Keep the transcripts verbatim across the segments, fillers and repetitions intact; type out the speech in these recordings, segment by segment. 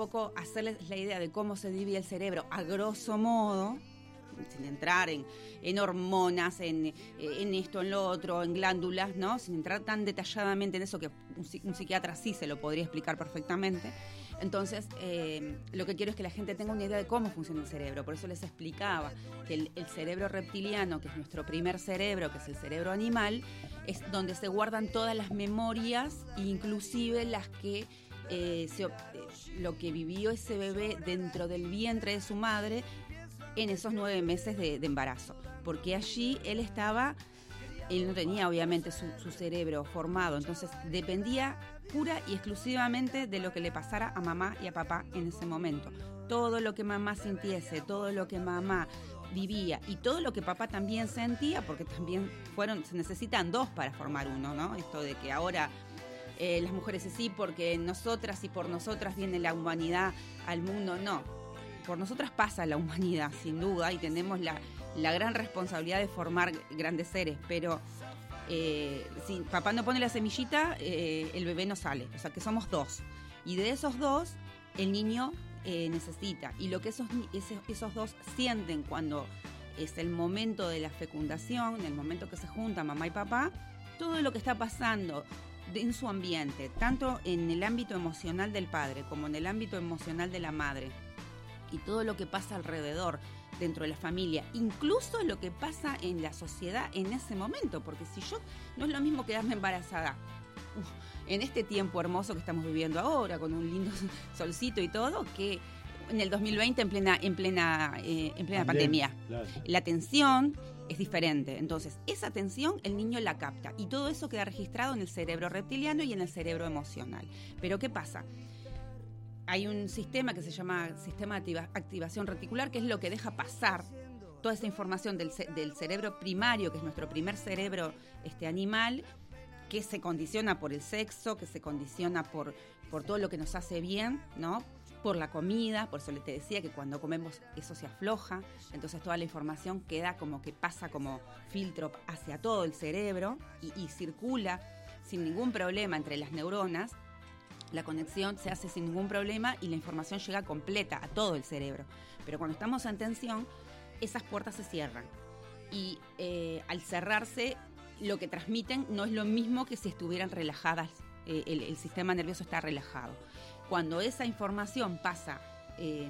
poco hacerles la idea de cómo se divide el cerebro a grosso modo, sin entrar en, en hormonas, en, en esto, en lo otro, en glándulas, ¿no? Sin entrar tan detalladamente en eso que un, un psiquiatra sí se lo podría explicar perfectamente. Entonces, eh, lo que quiero es que la gente tenga una idea de cómo funciona el cerebro. Por eso les explicaba que el, el cerebro reptiliano, que es nuestro primer cerebro, que es el cerebro animal, es donde se guardan todas las memorias, inclusive las que eh, se, lo que vivió ese bebé dentro del vientre de su madre en esos nueve meses de, de embarazo. Porque allí él estaba... Él no tenía obviamente su, su cerebro formado, entonces dependía pura y exclusivamente de lo que le pasara a mamá y a papá en ese momento. Todo lo que mamá sintiese, todo lo que mamá vivía y todo lo que papá también sentía, porque también fueron, se necesitan dos para formar uno, ¿no? Esto de que ahora eh, las mujeres sí, porque nosotras y por nosotras viene la humanidad al mundo, no. Por nosotras pasa la humanidad, sin duda, y tenemos la... la gran responsabilidad de formar grandes seres, pero eh, si papá no pone la semillita, eh, el bebé no sale, o sea que somos dos, y de esos dos el niño eh, necesita, y lo que esos, esos, esos dos sienten cuando es el momento de la fecundación, en el momento que se juntan mamá y papá, todo lo que está pasando en su ambiente, tanto en el ámbito emocional del padre como en el ámbito emocional de la madre, y todo lo que pasa alrededor dentro de la familia, incluso lo que pasa en la sociedad en ese momento, porque si yo, no es lo mismo quedarme embarazada uf, en este tiempo hermoso que estamos viviendo ahora, con un lindo solcito y todo, que en el dos mil veinte en plena, en plena, eh, en plena pandemia. Claro. La tensión es diferente, entonces esa tensión el niño la capta y todo eso queda registrado en el cerebro reptiliano y en el cerebro emocional. Pero ¿qué pasa? Hay un sistema que se llama sistema de activa, activación reticular, que es lo que deja pasar toda esa información del, del cerebro primario, que es nuestro primer cerebro este, animal, que se condiciona por el sexo, que se condiciona por, por todo lo que nos hace bien, ¿no? Por la comida, por eso te decía que cuando comemos eso se afloja, entonces toda la información queda como que pasa como filtro hacia todo el cerebro y, y circula sin ningún problema entre las neuronas. La conexión se hace sin ningún problema y la información llega completa a todo el cerebro. Pero cuando estamos en tensión, esas puertas se cierran. Y eh, al cerrarse, lo que transmiten no es lo mismo que si estuvieran relajadas. Eh, el, el sistema nervioso está relajado. Cuando esa información pasa eh,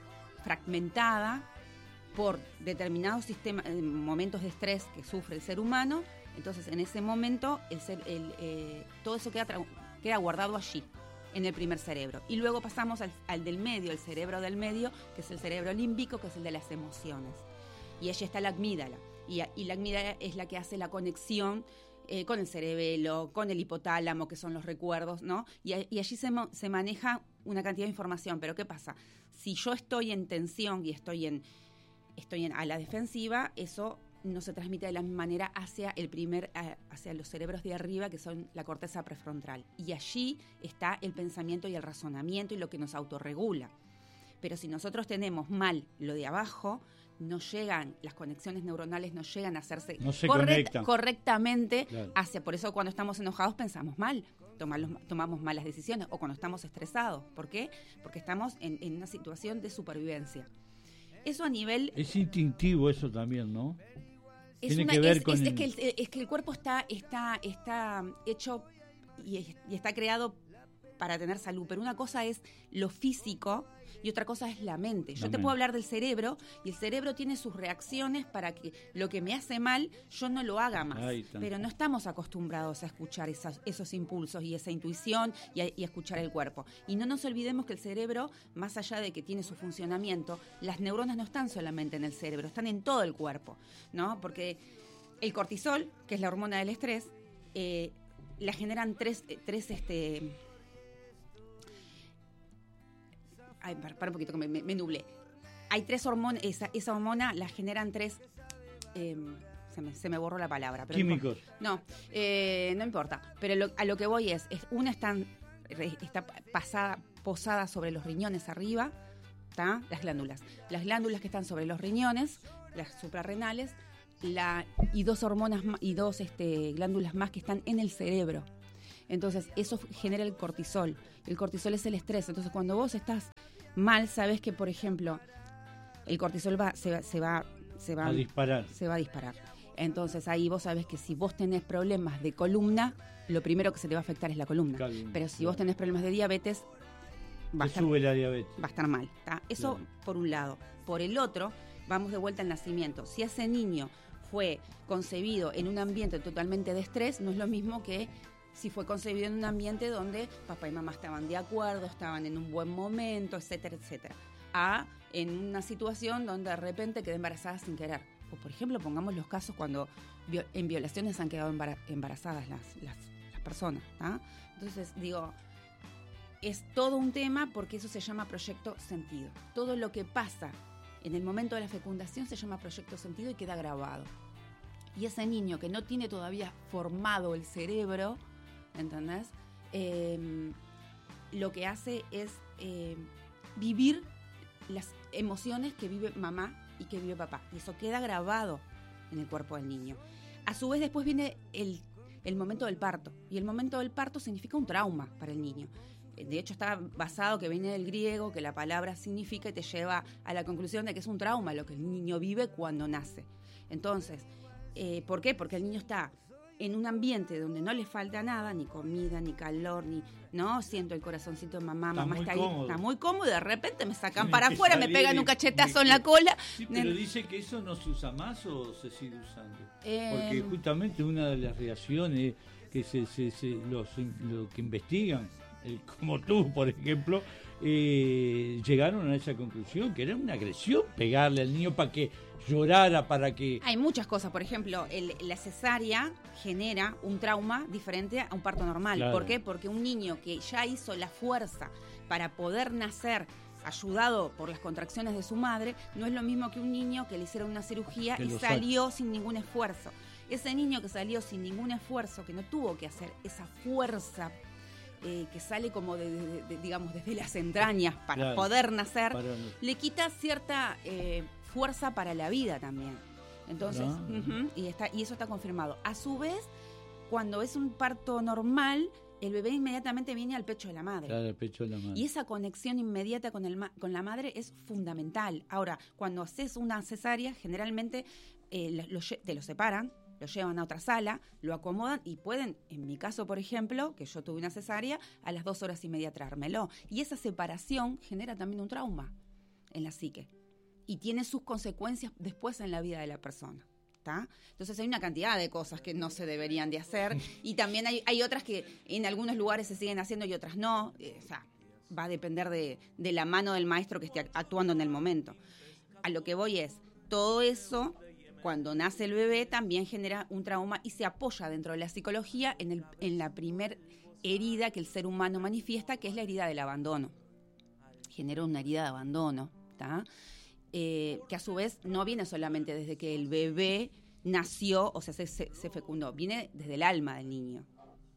fragmentada por determinados sistemas, eh, momentos de estrés que sufre el ser humano, entonces en ese momento el ser, el, eh, todo eso queda, tra- queda guardado allí, en el primer cerebro. Y luego pasamos al, al del medio, el cerebro del medio, que es el cerebro límbico, que es el de las emociones. Y allí está la amígdala. Y, y la amígdala es la que hace la conexión eh, con el cerebelo, con el hipotálamo, que son los recuerdos, ¿no? Y, y allí se, se maneja una cantidad de información. Pero ¿qué pasa? Si yo estoy en tensión y estoy, en, estoy en, a la defensiva, eso no se transmite de la misma manera hacia el primer, hacia los cerebros de arriba, que son la corteza prefrontal. Y allí está el pensamiento y el razonamiento y lo que nos autorregula. Pero si nosotros tenemos mal lo de abajo, no llegan, las conexiones neuronales no llegan a hacerse no se correct, correctamente claro. hacia, por eso cuando estamos enojados pensamos mal, tomamos, tomamos malas decisiones, o cuando estamos estresados. ¿Por qué? Porque estamos en, en una situación de supervivencia. Eso a nivel... Es instintivo eso también, ¿no? Es, Tiene una, que ver es, con es, el... es, que el, es que el cuerpo está, está, está hecho y, y está creado para tener salud, pero una cosa es lo físico y otra cosa es la mente. Yo la te mente. puedo hablar del cerebro y el cerebro tiene sus reacciones para que lo que me hace mal yo no lo haga más, pero no estamos acostumbrados a escuchar esas, esos impulsos y esa intuición y a, y a escuchar el cuerpo. Y no nos olvidemos que el cerebro, más allá de que tiene su funcionamiento, las neuronas no están solamente en el cerebro, están en todo el cuerpo, ¿no? Porque el cortisol, que es la hormona del estrés, eh, la generan tres, tres este Ay, para, para un poquito, que me, me, me nublé. Hay tres hormonas, esa, esa hormona la generan tres, eh, se, me, se me borró la palabra. Pero químicos. No, eh, no importa, pero lo, a lo que voy es, es una está, está pasada, posada sobre los riñones arriba, ¿tá? Las glándulas. Las glándulas que están sobre los riñones, las suprarrenales, la, y dos hormonas y dos este, glándulas más que están en el cerebro. Entonces, eso genera el cortisol. El cortisol es el estrés. Entonces, cuando vos estás mal, sabés que, por ejemplo, el cortisol va, se, se va, se va a disparar. Se va a disparar. Entonces, ahí vos sabés que si vos tenés problemas de columna, lo primero que se te va a afectar es la columna. Calma, Pero si claro. vos tenés problemas de diabetes, va a, estar, sube la diabetes. va a estar mal. ¿tá? Eso claro. por un lado. Por el otro, vamos de vuelta al nacimiento. Si ese niño fue concebido en un ambiente totalmente de estrés, no es lo mismo que si fue concebido en un ambiente donde papá y mamá estaban de acuerdo, estaban en un buen momento, etcétera, etcétera. A en una situación donde de repente quedé embarazada sin querer. O por ejemplo, pongamos los casos cuando en violaciones han quedado embarazadas las, las, las personas. ¿tá? Entonces, digo, es todo un tema porque eso se llama proyecto sentido. Todo lo que pasa en el momento de la fecundación se llama proyecto sentido y queda grabado. Y ese niño que no tiene todavía formado el cerebro, ¿entendés? Eh, lo que hace es eh, vivir las emociones que vive mamá y que vive papá. Y eso queda grabado en el cuerpo del niño. A su vez, después viene el, el momento del parto. Y el momento del parto significa un trauma para el niño. De hecho, está basado que viene del griego, que la palabra significa y te lleva a la conclusión de que es un trauma lo que el niño vive cuando nace. Entonces, eh, ¿por qué? Porque el niño está en un ambiente donde no le falta nada, ni comida, ni calor, ni no siento el corazoncito de mamá, está mamá está cómodo. ahí, está muy cómodo, y de repente me sacan Tiene para afuera, me pegan un cachetazo en la cola. Sí, pero dice que eso no se usa más o se sigue usando. Eh, Porque justamente una de las reacciones que se, se, se los, los que investigan, el, como tú, por ejemplo, eh, llegaron a esa conclusión, que era una agresión pegarle al niño para que llorara, para que... Hay muchas cosas, por ejemplo, el, la cesárea genera un trauma diferente a un parto normal. Claro. ¿Por qué? Porque un niño que ya hizo la fuerza para poder nacer ayudado por las contracciones de su madre, no es lo mismo que un niño que le hicieron una cirugía que y salió sabe. sin ningún esfuerzo. Ese niño que salió sin ningún esfuerzo, que no tuvo que hacer esa fuerza Eh, que sale como de, de, de, digamos desde las entrañas para claro, poder nacer, para... le quita cierta eh, fuerza para la vida también. Entonces, no. uh-huh, y, está, y eso está confirmado. A su vez, cuando es un parto normal, el bebé inmediatamente viene al pecho de la madre. Claro, el pecho de la madre. Y esa conexión inmediata con, el ma- con la madre es fundamental. Ahora, cuando haces una cesárea, generalmente eh, lo, lo, te lo separan, lo llevan a otra sala, lo acomodan y pueden, en mi caso, por ejemplo, que yo tuve una cesárea, a las dos horas y media traérmelo. Y esa separación genera también un trauma en la psique y tiene sus consecuencias después en la vida de la persona. ¿tá? Entonces hay una cantidad de cosas que no se deberían de hacer y también hay, hay otras que en algunos lugares se siguen haciendo y otras no. Eh, o sea, va a depender de, de la mano del maestro que esté actuando en el momento. A lo que voy es, todo eso... Cuando nace el bebé también genera un trauma y se apoya dentro de la psicología en, el, en la primer herida que el ser humano manifiesta, que es la herida del abandono. Genera una herida de abandono, ¿tá? Eh, que a su vez no viene solamente desde que el bebé nació, o sea, se, se, se fecundó, viene desde el alma del niño.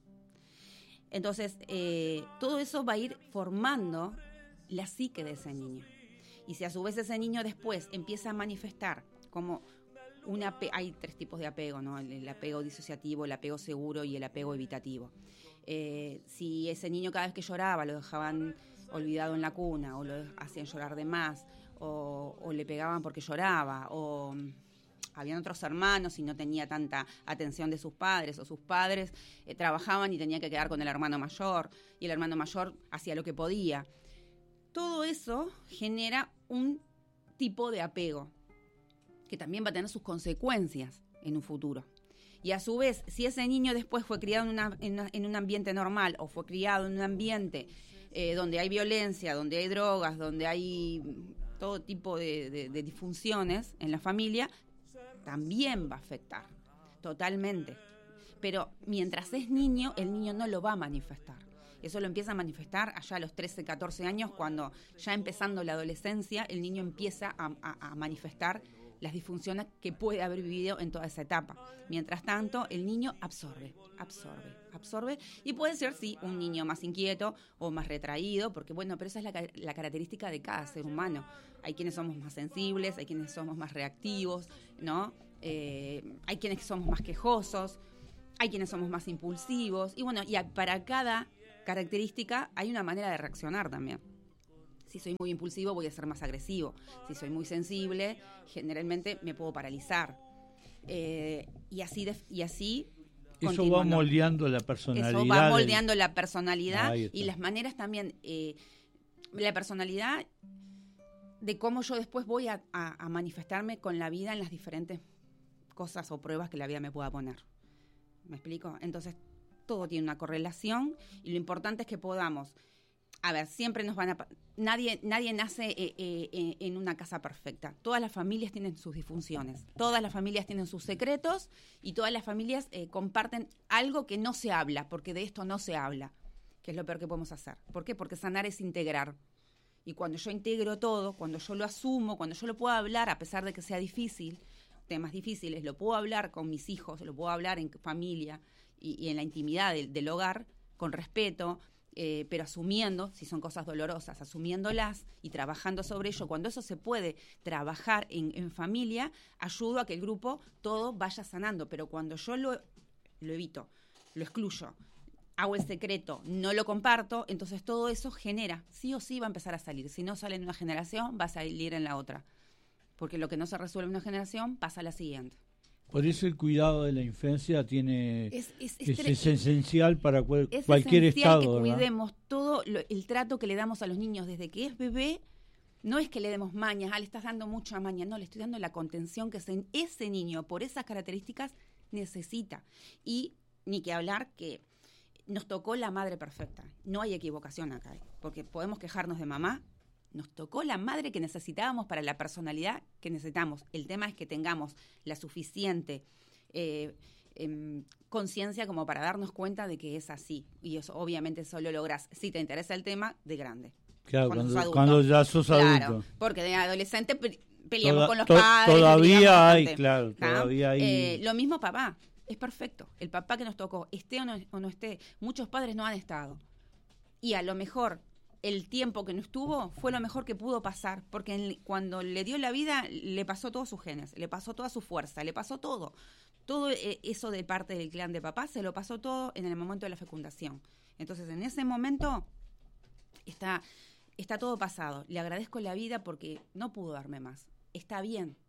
Entonces, eh, todo eso va a ir formando la psique de ese niño. Y si a su vez ese niño después empieza a manifestar como... Una, hay tres tipos de apego, ¿no? El, el apego disociativo, el apego seguro y el apego evitativo. Eh, si ese niño cada vez que lloraba lo dejaban olvidado en la cuna o lo hacían llorar de más o, o le pegaban porque lloraba o habían otros hermanos y no tenía tanta atención de sus padres o sus padres eh, trabajaban y tenía que quedar con el hermano mayor y el hermano mayor hacía lo que podía. Todo eso genera un tipo de apego que también va a tener sus consecuencias en un futuro. Y a su vez, si ese niño después fue criado en, una, en, una, en un ambiente normal o fue criado en un ambiente eh, donde hay violencia, donde hay drogas, donde hay todo tipo de, de, de disfunciones en la familia, también va a afectar totalmente. Pero mientras es niño, el niño no lo va a manifestar. Eso lo empieza a manifestar allá a los trece, catorce años, cuando ya empezando la adolescencia, el niño empieza a, a, a manifestar las disfunciones que puede haber vivido en toda esa etapa. Mientras tanto, el niño absorbe, absorbe, absorbe, y puede ser, sí, un niño más inquieto o más retraído, porque bueno, pero esa es la, la característica de cada ser humano. Hay quienes somos más sensibles, hay quienes somos más reactivos, ¿no? Eh, hay quienes somos más quejosos. hay quienes somos más impulsivos, y bueno, y a, para cada característica hay una manera de reaccionar también. Si soy muy impulsivo, voy a ser más agresivo. Si soy muy sensible, generalmente me puedo paralizar. Eh, y así de, y así eso va moldeando la personalidad. Eso va moldeando del... la personalidad y las maneras también, eh, la personalidad de cómo yo después voy a, a, a manifestarme con la vida en las diferentes cosas o pruebas que la vida me pueda poner. ¿Me explico? Entonces, todo tiene una correlación y lo importante es que podamos, a ver, siempre nos van a... Nadie, nadie nace eh, eh, en una casa perfecta. Todas las familias tienen sus disfunciones, todas las familias tienen sus secretos y todas las familias eh, comparten algo que no se habla, porque de esto no se habla, que es lo peor que podemos hacer. ¿Por qué? Porque sanar es integrar. Y cuando yo integro todo, cuando yo lo asumo, cuando yo lo puedo hablar, a pesar de que sea difícil, temas difíciles, lo puedo hablar con mis hijos, lo puedo hablar en familia y, y en la intimidad del, del hogar, con respeto, eh, pero asumiendo, si son cosas dolorosas, asumiéndolas y trabajando sobre ello. Cuando eso se puede trabajar en, en familia, ayudo a que el grupo todo vaya sanando. Pero cuando yo lo, lo evito, lo excluyo, hago el secreto, no lo comparto, entonces todo eso genera, sí o sí va a empezar a salir. Si no sale en una generación, va a salir en la otra. Porque lo que no se resuelve en una generación pasa a la siguiente. Por eso el cuidado de la infancia tiene es, es, es, es, es esencial para cual, es cualquier esencial estado. Que ¿verdad? Cuidemos todo lo, el trato que le damos a los niños desde que es bebé. No es que le demos mañas, ah, le estás dando mucha maña, no, le estoy dando la contención que ese, ese niño, por esas características, necesita. Y ni que hablar que nos tocó la madre perfecta. No hay equivocación acá, porque podemos quejarnos de mamá. Nos tocó la madre que necesitábamos para la personalidad que necesitamos. El tema es que tengamos la suficiente eh, eh, conciencia como para darnos cuenta de que es así. Y eso obviamente solo lográs, si te interesa el tema, de grande. Claro, cuando, cuando, cuando ya sos adulto. Claro, porque de adolescente pe- peleamos Toda, con los to, padres. Todavía hay, claro, ¿ah? todavía hay. Eh, lo mismo papá, es perfecto. El papá que nos tocó, esté o no, o no esté, muchos padres no han estado. Y a lo mejor el tiempo que no estuvo fue lo mejor que pudo pasar, porque en, cuando le dio la vida, le pasó todos sus genes, le pasó toda su fuerza, le pasó todo. Todo eso de parte del clan de papá se lo pasó todo en el momento de la fecundación. Entonces, en ese momento está, está todo pasado. Le agradezco la vida porque no pudo darme más. Está bien.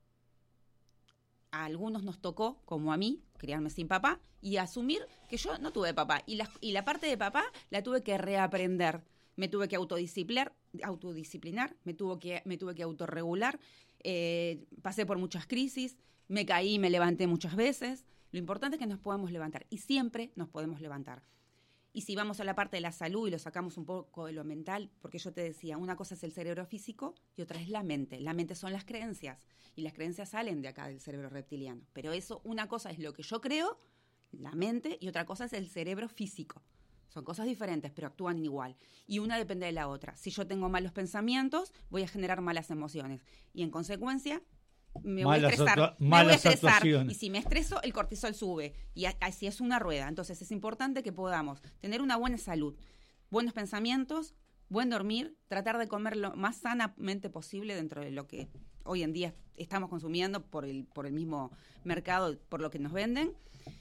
A algunos nos tocó, como a mí, criarme sin papá y asumir que yo no tuve papá. Y la, y la parte de papá la tuve que reaprender. Me tuve que autodisciplinar, autodisciplinar me, tuvo que, me tuve que autorregular, eh, pasé por muchas crisis, me caí, me levanté muchas veces. Lo importante es que nos podamos levantar y siempre nos podemos levantar. Y si vamos a la parte de la salud y lo sacamos un poco de lo mental, porque yo te decía, una cosa es el cerebro físico y otra es la mente. La mente son las creencias y las creencias salen de acá del cerebro reptiliano. Pero eso, una cosa es lo que yo creo, la mente, y otra cosa es el cerebro físico. Son cosas diferentes, pero actúan igual. Y una depende de la otra. Si yo tengo malos pensamientos, voy a generar malas emociones. Y en consecuencia, me voy a estresar. Me voy a estresar. Y si me estreso, el cortisol sube. Y así es una rueda. Entonces es importante que podamos tener una buena salud, buenos pensamientos, buen dormir, tratar de comer lo más sanamente posible dentro de lo que hoy en día estamos consumiendo por el, por el mismo mercado, por lo que nos venden.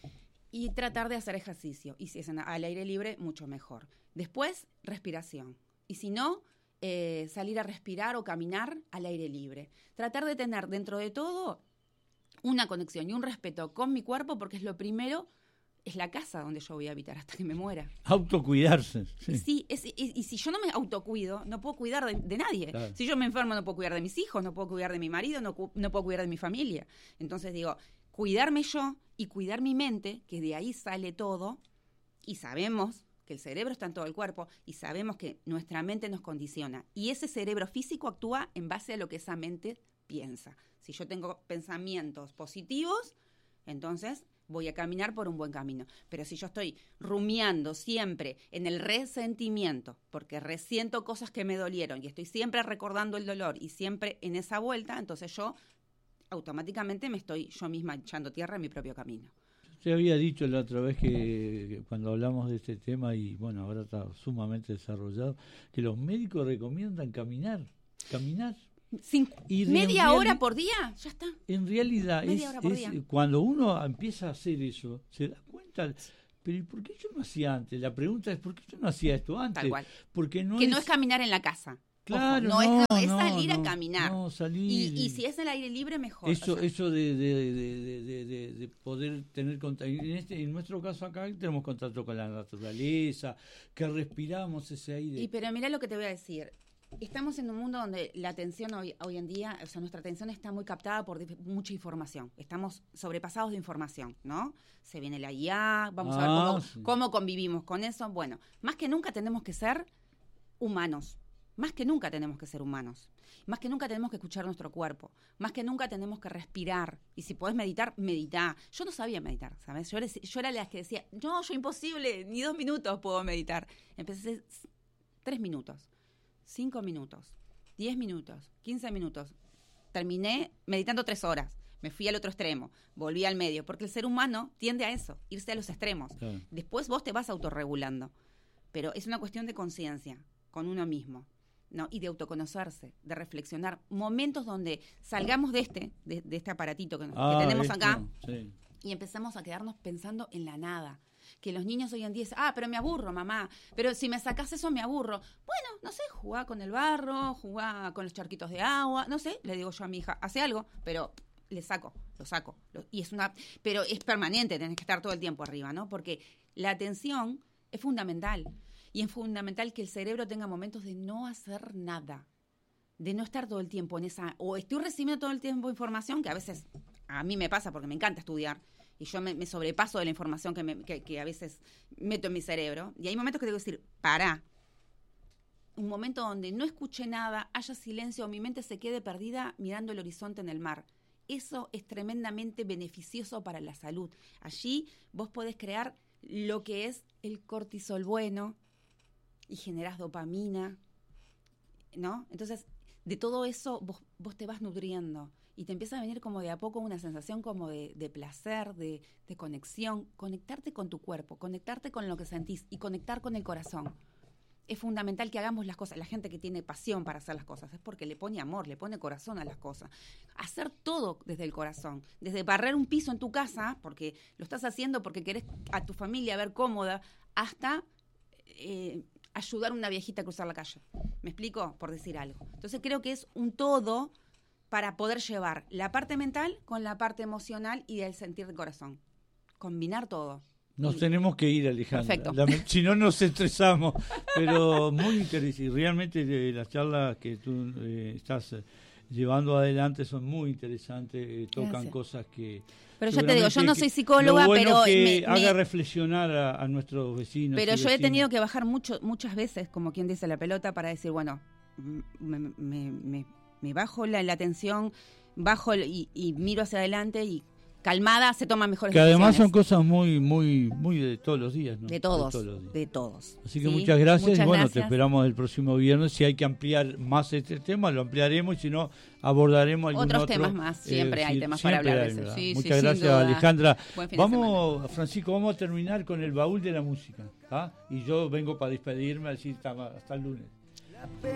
Y tratar de hacer ejercicio. Y si es al aire libre, mucho mejor. Después, respiración. Y si no, eh, salir a respirar o caminar al aire libre. Tratar de tener dentro de todo una conexión y un respeto con mi cuerpo, porque es lo primero, es la casa donde yo voy a habitar hasta que me muera. Autocuidarse. Sí, y, sí es, y, y si yo no me autocuido, no puedo cuidar de, de nadie. Claro. Si yo me enfermo, no puedo cuidar de mis hijos, no puedo cuidar de mi marido, no, no puedo cuidar de mi familia. Entonces digo, cuidarme yo y cuidar mi mente, que de ahí sale todo, y sabemos que el cerebro está en todo el cuerpo, y sabemos que nuestra mente nos condiciona. Y ese cerebro físico actúa en base a lo que esa mente piensa. Si yo tengo pensamientos positivos, entonces voy a caminar por un buen camino. Pero si yo estoy rumiando siempre en el resentimiento, porque resiento cosas que me dolieron, y estoy siempre recordando el dolor, y siempre en esa vuelta, entonces yo automáticamente me estoy yo misma echando tierra en mi propio camino. Te había dicho la otra vez que, que cuando hablamos de este tema, y bueno, ahora está sumamente desarrollado, que los médicos recomiendan caminar, caminar. Sin, y media reali- hora por día, ya está. En realidad, es, es cuando uno empieza a hacer eso, se da cuenta tal. Pero ¿y por qué yo no hacía antes? La pregunta es, ¿por qué yo no hacía esto antes? Tal cual. Porque no que es... no es caminar en la casa. Claro, Ojo, no, no, es, no, es no, salir no, a caminar. No, salir. Y, y si es el aire libre, mejor. Eso, o sea. eso de, de, de, de, de, de poder tener contacto. En, este, en nuestro caso acá tenemos contacto con la naturaleza, que respiramos ese aire. Y pero mira lo que te voy a decir. Estamos en un mundo donde la atención hoy, hoy en día, o sea, nuestra atención está muy captada por dif- mucha información. Estamos sobrepasados de información, ¿no? Se viene la I A, vamos ah, a ver cómo, sí. cómo convivimos con eso. Bueno, más que nunca tenemos que ser humanos. Más que nunca tenemos que ser humanos. Más que nunca tenemos que escuchar nuestro cuerpo. Más que nunca tenemos que respirar. Y si podés meditar, meditá. Yo no sabía meditar, ¿sabes? Yo era, yo era la que decía, no, yo imposible, ni dos minutos puedo meditar. Empecé tres minutos, cinco minutos, diez minutos, quince minutos. Terminé meditando tres horas. Me fui al otro extremo, volví al medio. Porque el ser humano tiende a eso, irse a los extremos. Sí. Después vos te vas autorregulando. Pero es una cuestión de conciencia con uno mismo. ¿No? Y de autoconocerse, de reflexionar, momentos donde salgamos de este, de, de este aparatito que, ah, que tenemos esto, acá, sí. Y empezamos a quedarnos pensando en la nada. Que los niños hoy en día dicen, ah, pero me aburro, mamá, pero si me sacás eso me aburro. Bueno, no sé, jugá con el barro, jugá con los charquitos de agua, no sé, le digo yo a mi hija, hace algo, pero le saco, lo saco. Lo, y es una, pero es permanente, tenés que estar todo el tiempo arriba, ¿no? Porque la atención es fundamental. Y es fundamental que el cerebro tenga momentos de no hacer nada, de no estar todo el tiempo en esa... O estoy recibiendo todo el tiempo información, que a veces a mí me pasa porque me encanta estudiar, y yo me, me sobrepaso de la información que, me, que, que a veces meto en mi cerebro. Y hay momentos que tengo que decir, pará. Un momento donde no escuché nada, haya silencio, o mi mente se quede perdida mirando el horizonte en el mar. Eso es tremendamente beneficioso para la salud. Allí vos podés crear lo que es el cortisol bueno, y generás dopamina, ¿no? Entonces, de todo eso vos, vos te vas nutriendo y te empieza a venir como de a poco una sensación como de, de placer, de, de conexión, conectarte con tu cuerpo, conectarte con lo que sentís y conectar con el corazón. Es fundamental que hagamos las cosas. La gente que tiene pasión para hacer las cosas es porque le pone amor, le pone corazón a las cosas. Hacer todo desde el corazón, desde barrer un piso en tu casa, porque lo estás haciendo porque querés a tu familia ver cómoda, hasta... Eh, ayudar a una viejita a cruzar la calle. ¿Me explico? Por decir algo. Entonces creo que es un todo para poder llevar la parte mental con la parte emocional y el sentir del corazón. Combinar todo. Nos y... tenemos que ir, Alejandra. Perfecto. La, si no nos estresamos. Pero muy interesante. Realmente eh, las charlas que tú eh, estás eh, llevando adelante son muy interesantes. Eh, tocan Gracias. Cosas que... Pero ya te digo, yo no soy psicóloga, lo bueno pero... que me, haga me... reflexionar a, a nuestros vecinos. Pero yo vecinos. he tenido que bajar mucho, muchas veces, como quien dice la pelota, para decir, bueno, me, me, me, me bajo la, la tensión, bajo y, y miro hacia adelante y calmada se toman mejores decisiones. Que además son decisiones. cosas muy muy muy de todos los días, ¿no? De todos, de todos. Los días. De todos. Así que ¿sí? muchas gracias muchas y bueno, gracias. te esperamos el próximo viernes. Si hay que ampliar más este tema, lo ampliaremos y si no, abordaremos algún Otros otro. temas más, siempre eh, hay sí, temas para hablar de eso. Sí, muchas sí, gracias, Alejandra. Vamos, Francisco, vamos a terminar con el baúl de la música, ¿tá? Y yo vengo para despedirme, así hasta, hasta el lunes.